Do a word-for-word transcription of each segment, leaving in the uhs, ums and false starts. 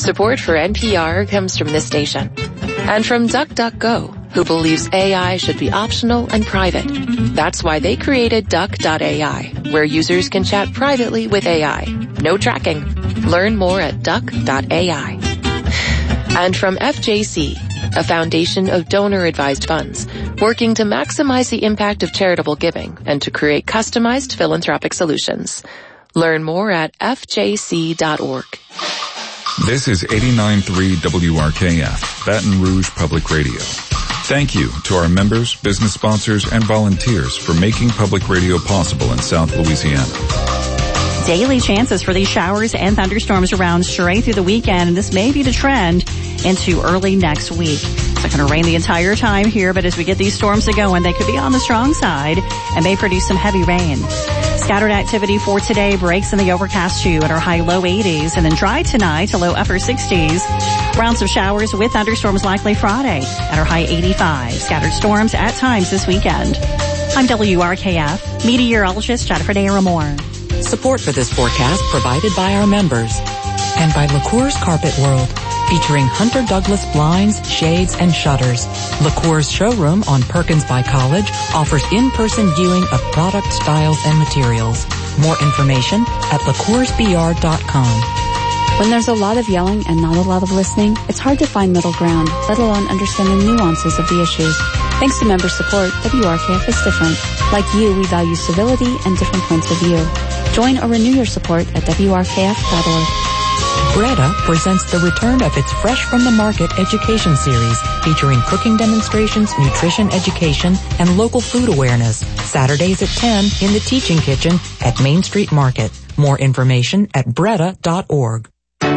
Support for N P R comes from this station. And from DuckDuckGo, who believes A I should be optional and private. That's why they created Duck dot A I, where users can chat privately with A I. No tracking. Learn more at Duck dot A I. And from F J C, a foundation of donor-advised funds, working to maximize the impact of charitable giving and to create customized philanthropic solutions. Learn more at F J C dot org. This is eighty-nine point three W R K F, Baton Rouge Public Radio. Thank you to our members, business sponsors, and volunteers for making public radio possible in South Louisiana. Daily chances for these showers and thunderstorms around straight through the weekend, and this may be the trend into early next week. It's not going to rain the entire time here, but as we get these storms to going, they could be on the strong side and may produce some heavy rain. Scattered activity for today breaks in the overcast too at our high low eighties, and then dry tonight to low upper sixties. Rounds of showers with thunderstorms likely Friday at our high eighty-five. Scattered storms at times this weekend. I'm W R K F meteorologist Jennifer Daramore. Support for this forecast provided by our members and by LaCour's Carpet World, featuring Hunter Douglas blinds, shades, and shutters. LaCour's showroom on Perkins by College offers in-person viewing of product styles and materials. More information at la cours b r dot com. When there's a lot of yelling and not a lot of listening, it's hard to find middle ground, let alone understand the nuances of the issues. Thanks to member support, W R K F is different. Like you, we value civility and different points of view. Join or renew your support at W R K F dot org. Breda presents the return of its Fresh from the Market education series, featuring cooking demonstrations, nutrition education, and local food awareness. Saturdays at ten in the Teaching Kitchen at Main Street Market. More information at breda dot org.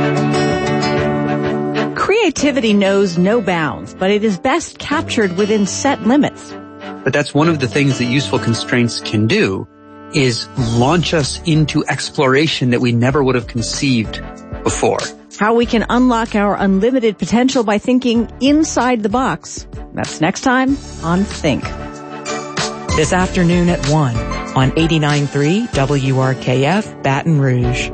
Creativity knows no bounds, but it is best captured within set limits. But that's one of the things that useful constraints can do, is launch us into exploration that we never would have conceived before. How we can unlock our unlimited potential by thinking inside the box. That's next time on Think. This afternoon at one on eighty-nine point three W R K F Baton Rouge.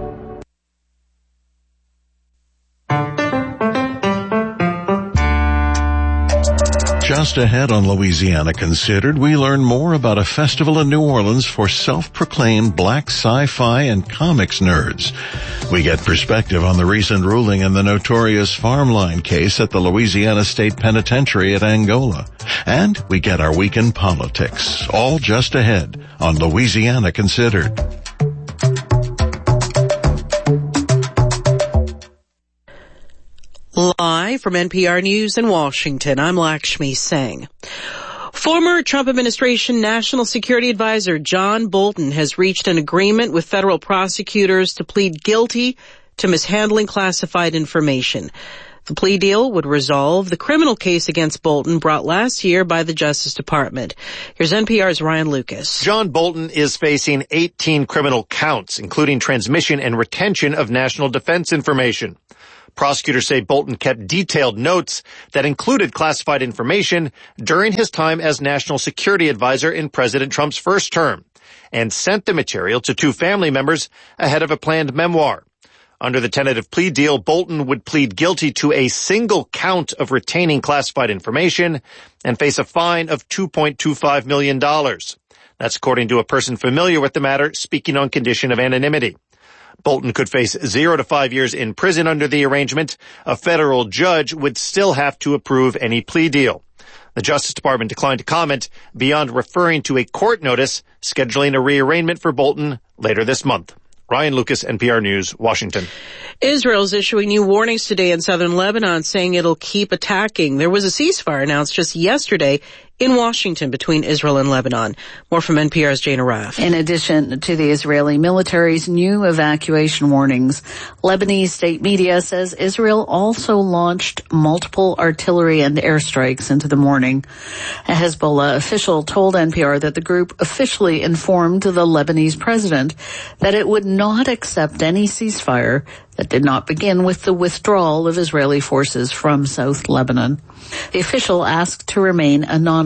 Just ahead on Louisiana Considered, we learn more about a festival in New Orleans for self-proclaimed black sci-fi and comics nerds. We get perspective on the recent ruling in the notorious Farmline case at the Louisiana State Penitentiary at Angola. And we get our week in politics, all just ahead on Louisiana Considered. Live from N P R News in Washington, I'm Lakshmi Singh. Former Trump administration National Security Advisor John Bolton has reached an agreement with federal prosecutors to plead guilty to mishandling classified information. The plea deal would resolve the criminal case against Bolton brought last year by the Justice Department. Here's N P R's Ryan Lucas. John Bolton is facing eighteen criminal counts, including transmission and retention of national defense information. Prosecutors say Bolton kept detailed notes that included classified information during his time as National Security Advisor in President Trump's first term, and sent the material to two family members ahead of a planned memoir. Under the tentative plea deal, Bolton would plead guilty to a single count of retaining classified information and face a fine of two point two five million dollars. That's according to a person familiar with the matter, speaking on condition of anonymity. Bolton could face zero to five years in prison under the arrangement. A federal judge would still have to approve any plea deal. The Justice Department declined to comment beyond referring to a court notice scheduling a rearrangement for Bolton later this month. Ryan Lucas, N P R News, Washington. Israel's issuing new warnings today in southern Lebanon, saying it'll keep attacking. There was a ceasefire announced just yesterday in Washington between Israel and Lebanon. More from N P R's Jana Raff. In addition to the Israeli military's new evacuation warnings, Lebanese state media says Israel also launched multiple artillery and airstrikes into the morning. A Hezbollah official told N P R that the group officially informed the Lebanese president that it would not accept any ceasefire that did not begin with the withdrawal of Israeli forces from South Lebanon. The official asked to remain anonymous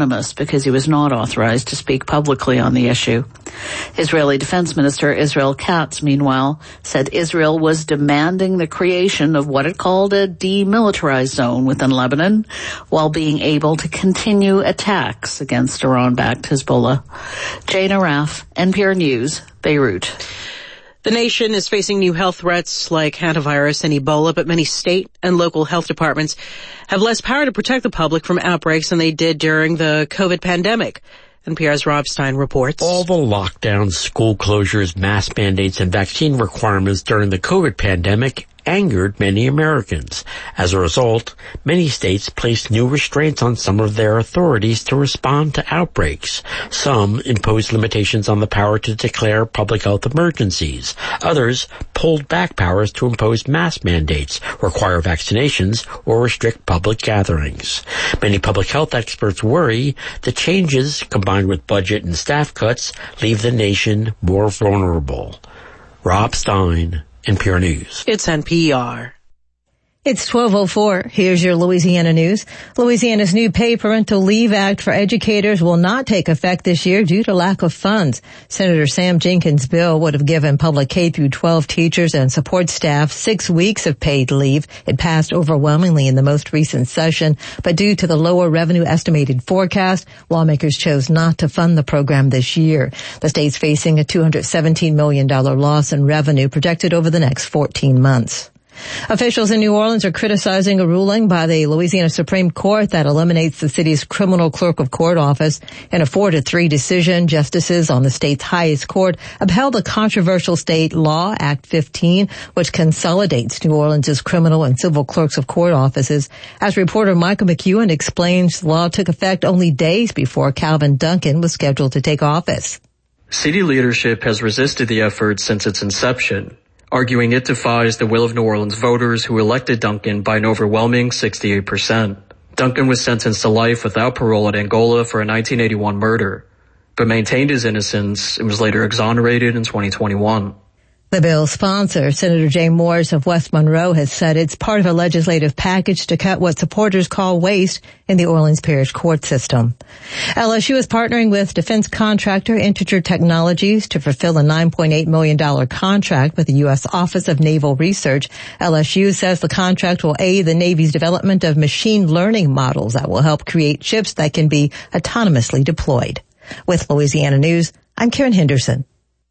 anonymous because he was not authorized to speak publicly on the issue. Israeli Defense Minister Israel Katz, meanwhile, said Israel was demanding the creation of what it called a demilitarized zone within Lebanon, while being able to continue attacks against Iran-backed Hezbollah. Jane Araf, N P R News, Beirut. The nation is facing new health threats like hantavirus and Ebola, but many state and local health departments have less power to protect the public from outbreaks than they did during the COVID pandemic. N P R's Rob Stein reports. All the lockdowns, school closures, mask mandates, and vaccine requirements during the COVID pandemic angered many Americans. As a result, many states placed new restraints on some of their authorities to respond to outbreaks. Some imposed limitations on the power to declare public health emergencies. Others pulled back powers to impose mask mandates, require vaccinations, or restrict public gatherings. Many public health experts worry the changes, combined with budget and staff cuts, leave the nation more vulnerable. Rob Stein, N P R News. It's N P R. It's twelve oh four. Here's your Louisiana news. Louisiana's new Pay Parental Leave Act for educators will not take effect this year due to lack of funds. Senator Sam Jenkins' bill would have given public K through twelve teachers and support staff six weeks of paid leave. It passed overwhelmingly in the most recent session, but due to the lower revenue estimated forecast, lawmakers chose not to fund the program this year. The state's facing a two hundred seventeen million dollars loss in revenue projected over the next fourteen months. Officials in New Orleans are criticizing a ruling by the Louisiana Supreme Court that eliminates the city's criminal clerk of court office. In a four to three decision, justices on the state's highest court upheld the controversial state law, Act fifteen, which consolidates New Orleans' criminal and civil clerks of court offices. As reporter Michael McEwen explains, the law took effect only days before Calvin Duncan was scheduled to take office. City leadership has resisted the effort since its inception, arguing it defies the will of New Orleans voters who elected Duncan by an overwhelming sixty-eight percent. Duncan was sentenced to life without parole at Angola for a nineteen eighty-one murder, but maintained his innocence and was later exonerated in twenty twenty-one. The bill's sponsor, Senator Jay Morris of West Monroe, has said it's part of a legislative package to cut what supporters call waste in the Orleans Parish court system. L S U is partnering with defense contractor Integer Technologies to fulfill a nine point eight million dollars contract with the U S Office of Naval Research. L S U says the contract will aid the Navy's development of machine learning models that will help create ships that can be autonomously deployed. With Louisiana News, I'm Karen Henderson.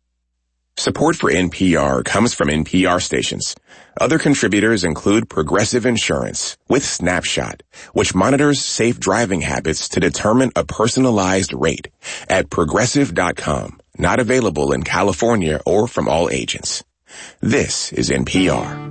Support for N P R comes from N P R stations. Other contributors include Progressive Insurance with Snapshot, which monitors safe driving habits to determine a personalized rate at progressive dot com. Not available in California or from all agents. This is N P R.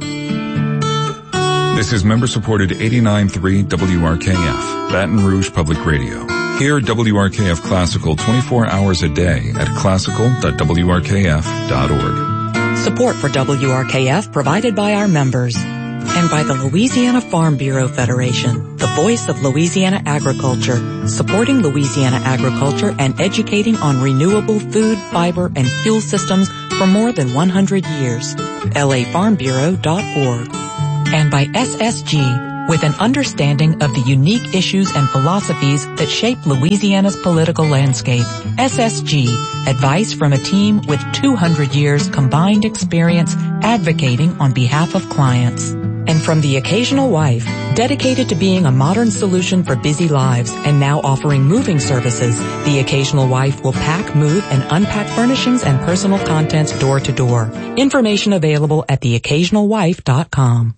This is member-supported eighty-nine point three W R K F, Baton Rouge Public Radio. Hear W R K F Classical twenty-four hours a day at classical dot w r k f dot org. Support for W R K F provided by our members and by the Louisiana Farm Bureau Federation, the voice of Louisiana agriculture, supporting Louisiana agriculture and educating on renewable food, fiber, and fuel systems for more than one hundred years. L A farm bureau dot org. And by S S G, with an understanding of the unique issues and philosophies that shape Louisiana's political landscape. S S G, advice from a team with two hundred years combined experience advocating on behalf of clients. And from The Occasional Wife, dedicated to being a modern solution for busy lives and now offering moving services, The Occasional Wife will pack, move, and unpack furnishings and personal contents door to door. Information available at the occasional wife dot com.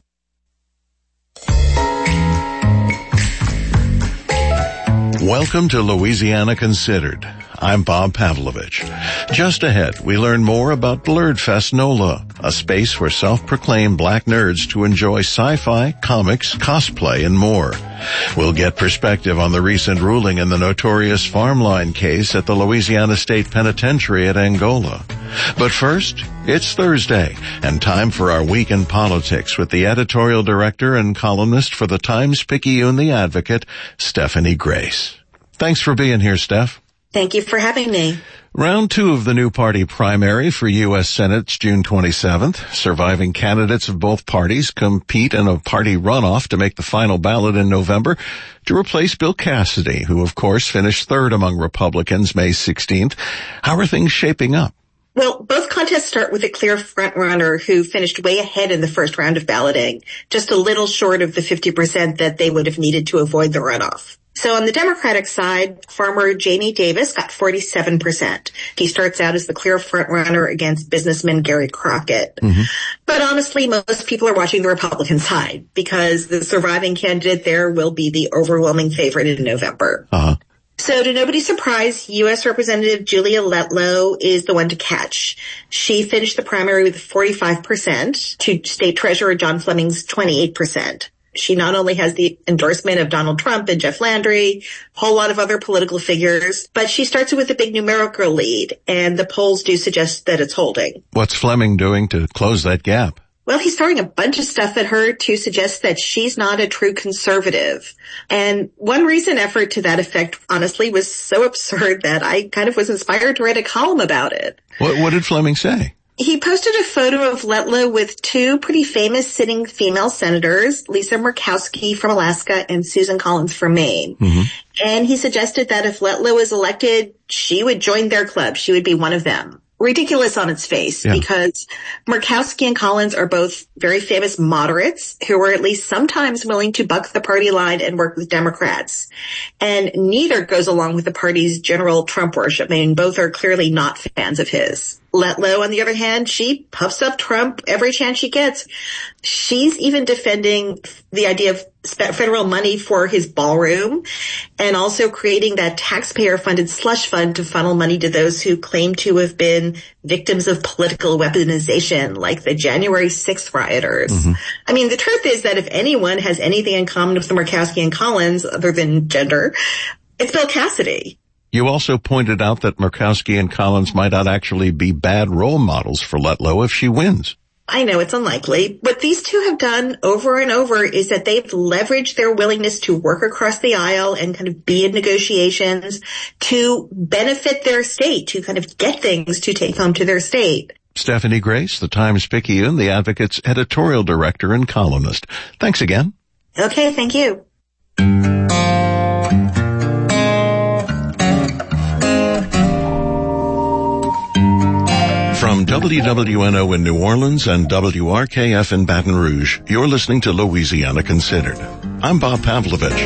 Welcome to Louisiana Considered. I'm Bob Pavlovich. Just ahead, we learn more about Blerdfest NOLA, a space for self-proclaimed black nerds to enjoy sci-fi, comics, cosplay, and more. We'll get perspective on the recent ruling in the notorious Farmline case at the Louisiana State Penitentiary at Angola. But first, it's Thursday, and time for our Week in Politics with the editorial director and columnist for the Times-Picayune The Advocate, Stephanie Grace. Thanks for being here, Steph. Thank you for having me. Round two of the new party primary for U S Senate's June twenty-seventh. Surviving candidates of both parties compete in a party runoff to make the final ballot in November to replace Bill Cassidy, who of course finished third among Republicans May sixteenth. How are things shaping up? Well, both contests start with a clear front-runner who finished way ahead in the first round of balloting, just a little short of the fifty percent that they would have needed to avoid the runoff. So on the Democratic side, farmer Jamie Davis got forty-seven percent. He starts out as the clear front-runner against businessman Gary Crockett. Mm-hmm. But honestly, most people are watching the Republican side because the surviving candidate there will be the overwhelming favorite in November. Uh-huh. So to nobody's surprise, U S Representative Julia Letlow is the one to catch. She finished the primary with forty-five percent to State Treasurer John Fleming's twenty-eight percent. She not only has the endorsement of Donald Trump and Jeff Landry, a whole lot of other political figures, but she starts with a big numerical lead, and the polls do suggest that it's holding. What's Fleming doing to close that gap? Well, he's throwing a bunch of stuff at her to suggest that she's not a true conservative. And one recent effort to that effect, honestly, was so absurd that I kind of was inspired to write a column about it. What, what did Fleming say? He posted a photo of Letlow with two pretty famous sitting female senators, Lisa Murkowski from Alaska and Susan Collins from Maine. Mm-hmm. And he suggested that if Letlow is elected, she would join their club. She would be one of them. Ridiculous on its face, yeah. Because Murkowski and Collins are both very famous moderates who are at least sometimes willing to buck the party line and work with Democrats. And neither goes along with the party's general Trump worship. I mean, both are clearly not fans of his. Letlow, on the other hand, she puffs up Trump every chance she gets. She's even defending the idea of federal money for his ballroom and also creating that taxpayer-funded slush fund to funnel money to those who claim to have been victims of political weaponization, like the January sixth rioters. Mm-hmm. I mean, the truth is that if anyone has anything in common with the Murkowski and Collins other than gender, it's Bill Cassidy. You also pointed out that Murkowski and Collins might not actually be bad role models for Letlow if she wins. I know it's unlikely. What these two have done over and over is that they've leveraged their willingness to work across the aisle and kind of be in negotiations to benefit their state, to kind of get things to take home to their state. Stephanie Grace, the Times-Picayune, the Advocate's editorial director and columnist. Thanks again. Okay, thank you. From W W N O in New Orleans and W R K F in Baton Rouge, you're listening to Louisiana Considered. I'm Bob Pavlovich.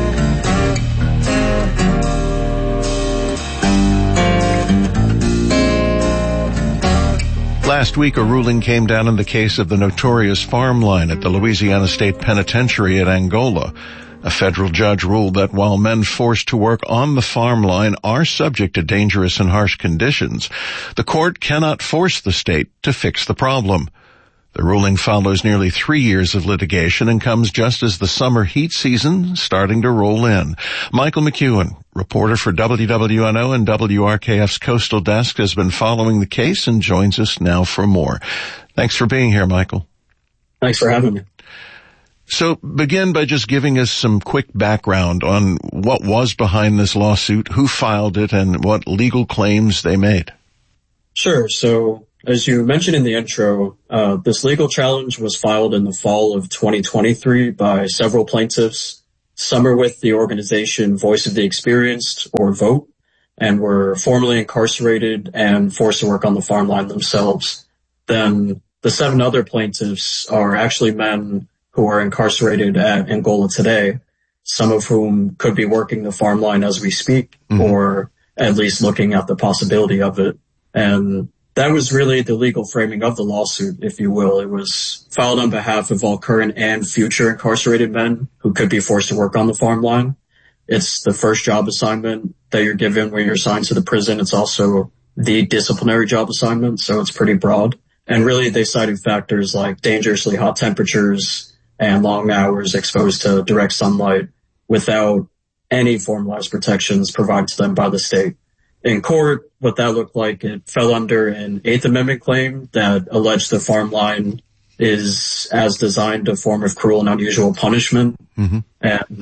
Last week, a ruling came down in the case of the notorious farm line at the Louisiana State Penitentiary at Angola. A federal judge ruled that while men forced to work on the farm line are subject to dangerous and harsh conditions, the court cannot force the state to fix the problem. The ruling follows nearly three years of litigation and comes just as the summer heat season starting to roll in. Michael McEwen, reporter for W W N O and W R K F's Coastal Desk, has been following the case and joins us now for more. Thanks for being here, Michael. Thanks for having me. So begin by just giving us some quick background on what was behind this lawsuit, who filed it, and what legal claims they made. Sure. So as you mentioned in the intro, uh, this legal challenge was filed in the fall of twenty twenty-three by several plaintiffs. Some are with the organization Voice of the Experienced, or VOTE, and were formerly incarcerated and forced to work on the farm line themselves. Then the seven other plaintiffs are actually men who are incarcerated at Angola today, some of whom could be working the farm line as we speak, mm-hmm. or at least looking at the possibility of it. And that was really the legal framing of the lawsuit, if you will. It was filed on behalf of all current and future incarcerated men who could be forced to work on the farm line. It's the first job assignment that you're given when you're assigned to the prison. It's also the disciplinary job assignment, so it's pretty broad. And really, they cited factors like dangerously hot temperatures and long hours exposed to direct sunlight without any formalized protections provided to them by the state. In court, what that looked like, it fell under an Eighth Amendment claim that alleged the farm line is, as designed, a form of cruel and unusual punishment. Mm-hmm. And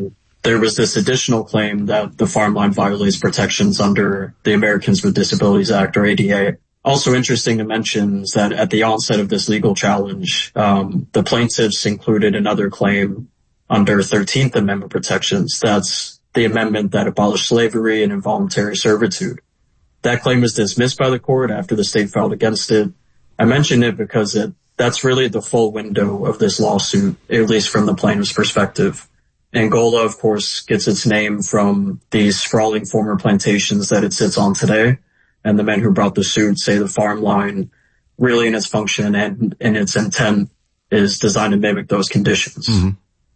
there was this additional claim that the farm line violates protections under the Americans with Disabilities Act, or A D A. Also interesting to mention is that at the onset of this legal challenge, um, the plaintiffs included another claim under thirteenth Amendment protections. That's the amendment that abolished slavery and involuntary servitude. That claim was dismissed by the court after the state filed against it. I mention it because it, that's really the full window of this lawsuit, at least from the plaintiff's perspective. Angola, of course, gets its name from these sprawling former plantations that it sits on today. And the men who brought the suit say the farm line, really in its function and in its intent, is designed to mimic those conditions. Mm-hmm.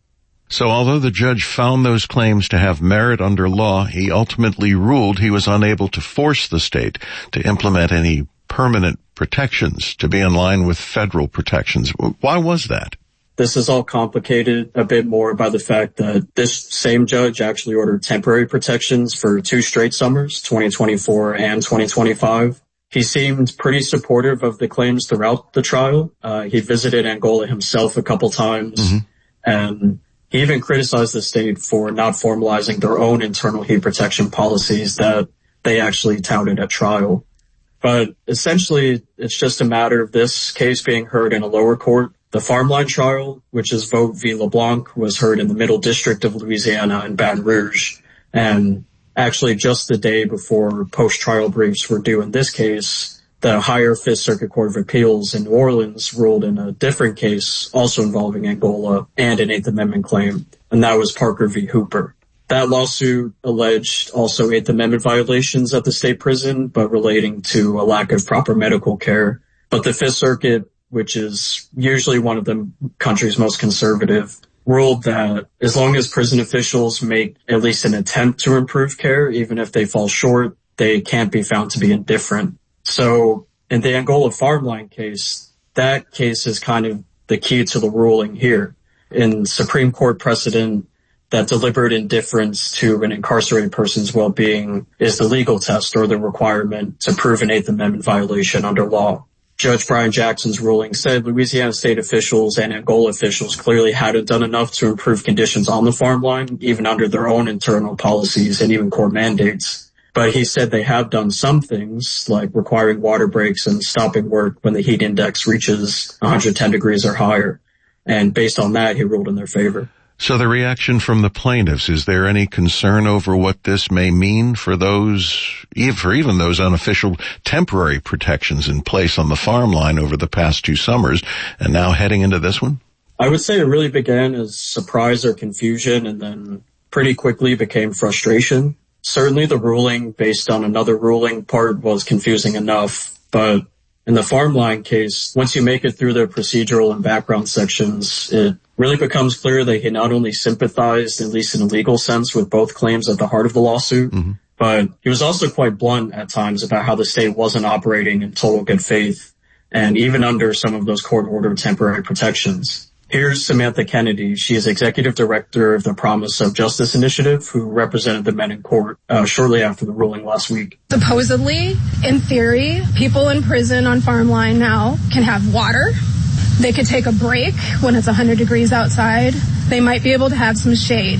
So although the judge found those claims to have merit under law, he ultimately ruled he was unable to force the state to implement any permanent protections to be in line with federal protections. Why was that? This is all complicated a bit more by the fact that this same judge actually ordered temporary protections for two straight summers, twenty twenty-four and twenty twenty-five. He seemed pretty supportive of the claims throughout the trial. Uh, he visited Angola himself a couple times, mm-hmm. and he even criticized the state for not formalizing their own internal heat protection policies that they actually touted at trial. But essentially, it's just a matter of this case being heard in a lower court. The farmline trial, which is Vogt v. LeBlanc, was heard in the Middle District of Louisiana in Baton Rouge. And actually just the day before post-trial briefs were due in this case, the higher Fifth Circuit Court of Appeals in New Orleans ruled in a different case, also involving Angola, and an Eighth Amendment claim, and that was Parker v. Hooper. That lawsuit alleged also Eighth Amendment violations at the state prison, but relating to a lack of proper medical care. But the Fifth Circuit, which is usually one of the country's most conservative, ruled that as long as prison officials make at least an attempt to improve care, even if they fall short, they can't be found to be indifferent. So in the Angola farmline case, that case is kind of the key to the ruling here. In Supreme Court precedent, that deliberate indifference to an incarcerated person's well-being is the legal test or the requirement to prove an Eighth Amendment violation under law. Judge Brian Jackson's ruling said Louisiana state officials and Angola officials clearly hadn't done enough to improve conditions on the farmline, even under their own internal policies and even court mandates. But he said they have done some things, like requiring water breaks and stopping work when the heat index reaches one hundred ten degrees or higher. And based on that, he ruled in their favor. So the reaction from the plaintiffs, is there any concern over what this may mean for those, for even those unofficial temporary protections in place on the farm line over the past two summers and now heading into this one? I would say it really began as surprise or confusion and then pretty quickly became frustration. Certainly the ruling based on another ruling part was confusing enough, but in the farmline case, once you make it through the procedural and background sections, it really becomes clear that he not only sympathized, at least in a legal sense, with both claims at the heart of the lawsuit, mm-hmm. but he was also quite blunt at times about how the state wasn't operating in total good faith, and even under some of those court-ordered temporary protections. Here's Samantha Kennedy. She is executive director of the Promise of Justice Initiative, who represented the men in court uh, shortly after the ruling last week. Supposedly, in theory, people in prison on farmline now can have water. They could take a break when it's one hundred degrees outside. They might be able to have some shade.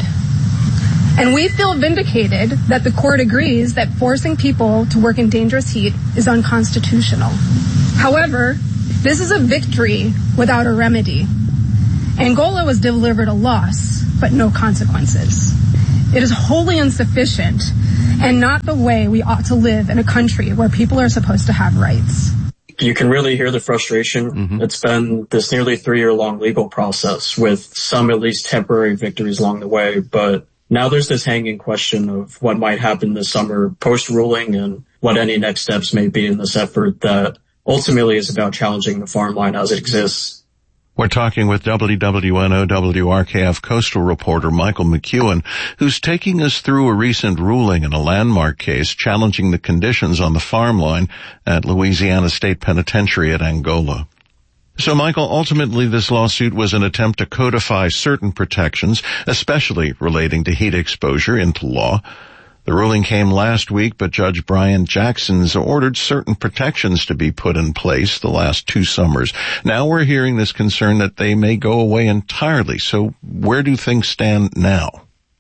And we feel vindicated that the court agrees that forcing people to work in dangerous heat is unconstitutional. However, this is a victory without a remedy. Angola was delivered a loss, but no consequences. It is wholly insufficient and not the way we ought to live in a country where people are supposed to have rights. You can really hear the frustration. Mm-hmm. It's been this nearly three-year-long legal process with some at least temporary victories along the way, but now there's this hanging question of what might happen this summer post-ruling and what any next steps may be in this effort that ultimately is about challenging the farm line as it exists. We're talking with W W N O W R K F coastal reporter Michael McEwen, who's taking us through a recent ruling in a landmark case challenging the conditions on the farm line at Louisiana State Penitentiary at Angola. So, Michael, ultimately this lawsuit was an attempt to codify certain protections, especially relating to heat exposure, into law. The ruling came last week, but Judge Brian Jackson's ordered certain protections to be put in place the last two summers. Now we're hearing this concern that they may go away entirely. So where do things stand now?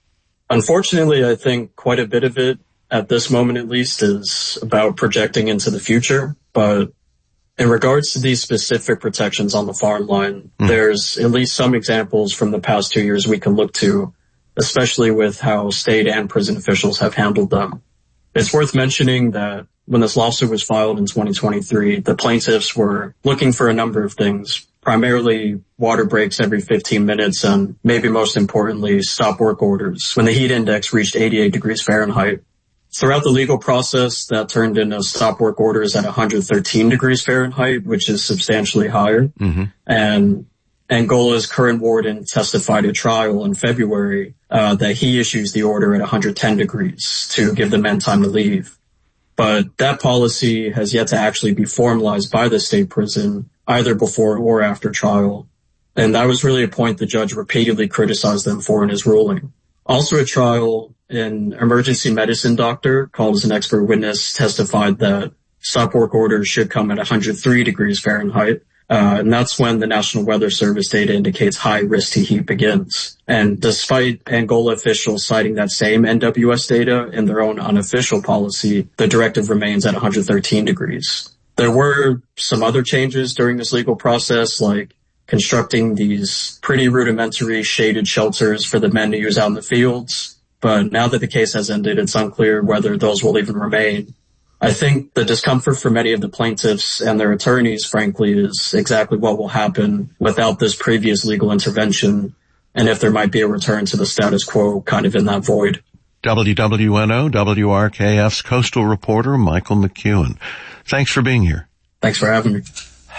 Unfortunately, I think quite a bit of it, at this moment at least, is about projecting into the future. But in regards to these specific protections on the farm line, mm. there's at least some examples from the past two years we can look to, especially with how state and prison officials have handled them. It's worth mentioning that when this lawsuit was filed in twenty twenty-three, the plaintiffs were looking for a number of things, primarily water breaks every fifteen minutes and, maybe most importantly, stop work orders when the heat index reached eighty-eight degrees Fahrenheit. Throughout the legal process, that turned into stop work orders at one hundred thirteen degrees Fahrenheit, which is substantially higher. Mm-hmm. And Angola's current warden testified at trial in February uh, that he issues the order at one hundred ten degrees to give the men time to leave. But that policy has yet to actually be formalized by the state prison, either before or after trial. And that was really a point the judge repeatedly criticized them for in his ruling. Also at trial, an emergency medicine doctor, called as an expert witness, testified that stop work orders should come at one hundred three degrees Fahrenheit. Uh, and that's when the National Weather Service data indicates high risk to heat begins. And despite Angola officials citing that same N W S data in their own unofficial policy, the directive remains at one hundred thirteen degrees. There were some other changes during this legal process, like constructing these pretty rudimentary shaded shelters for the men to use out in the fields. But now that the case has ended, it's unclear whether those will even remain. I think the discomfort for many of the plaintiffs and their attorneys, frankly, is exactly what will happen without this previous legal intervention, and if there might be a return to the status quo kind of in that void. W W N O, W R K F's coastal reporter, Michael McEwen. Thanks for being here. Thanks for having me.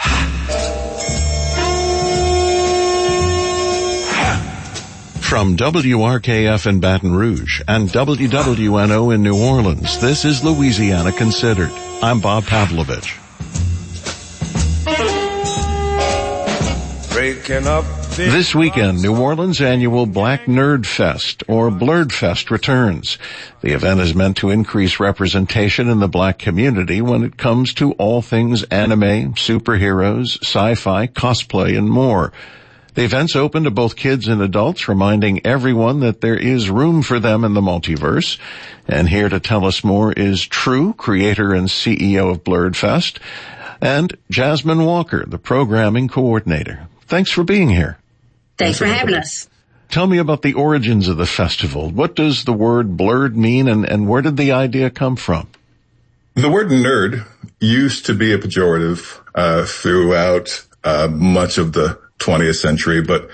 From W R K F in Baton Rouge and W W N O in New Orleans, this is Louisiana Considered. I'm Bob Pavlovich. Breaking up this weekend, New Orleans' annual Black Nerd Fest, or Blurred Fest, returns. The event is meant to increase representation in the black community when it comes to all things anime, superheroes, sci-fi, cosplay, and more. The event's open to both kids and adults, reminding everyone that there is room for them in the multiverse. And here to tell us more is True, creator and C E O of Blurred Fest, and Jasmine Walker, the programming coordinator. Thanks for being here. Thanks for having us. Tell me about the origins of the festival. What does the word blurred mean, and, and where did the idea come from? The word nerd used to be a pejorative uh, throughout uh, much of the twentieth century, but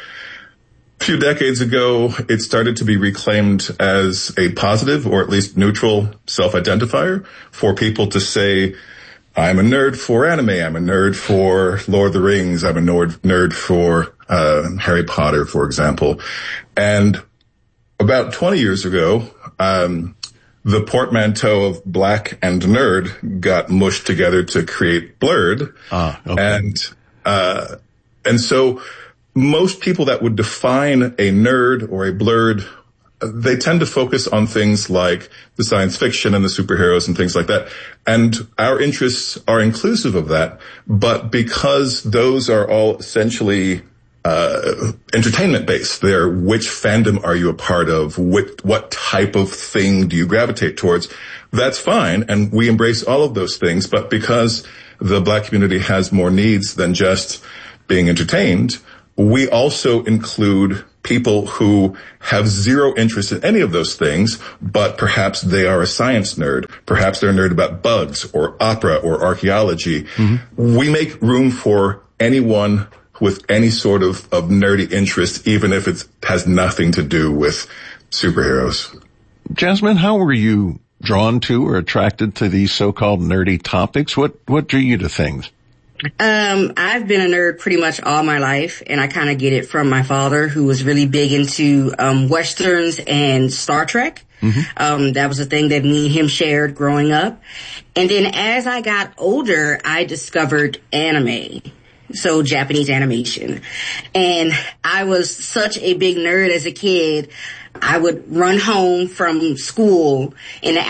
a few decades ago, it started to be reclaimed as a positive or at least neutral self-identifier for people to say, I'm a nerd for anime, I'm a nerd for Lord of the Rings, I'm a nerd, nerd for uh, Harry Potter, for example. And about twenty years ago, um, the portmanteau of black and nerd got mushed together to create blurred. Ah, okay. And, uh, and so most people that would define a nerd or a blurred, they tend to focus on things like the science fiction and the superheroes and things like that. And our interests are inclusive of that. But because those are all essentially uh entertainment based, they're which fandom are you a part of? What, what type of thing do you gravitate towards? That's fine. And we embrace all of those things. But because the black community has more needs than just being entertained, we also include people who have zero interest in any of those things, but perhaps they are a science nerd. Perhaps they're a nerd about bugs or opera or archaeology. Mm-hmm. We make room for anyone with any sort of, of nerdy interest, even if it has nothing to do with superheroes. Jasmine, how were you drawn to or attracted to these so-called nerdy topics? What, what drew you to things? Um, I've been a nerd pretty much all my life, and I kind of get it from my father, who was really big into um Westerns and Star Trek. Mm-hmm. Um, that was a thing that me and him shared growing up. And then as I got older, I discovered anime. So Japanese animation. And I was such a big nerd as a kid. I would run home from school in the